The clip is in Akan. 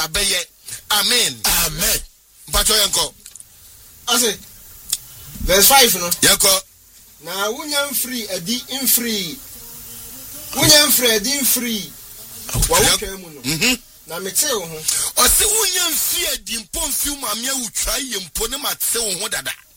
beye. Amen. Amen. Pacho yanko. Ase. Verse 5 no. Yanko. Na wunyam free edi in free. Wunyam free edi in free. Wa wutwa mu no. Na mete wo ho. O se wunyam free edi mpo mfi ma me wutwa ye mpo ne mate wo ho dada.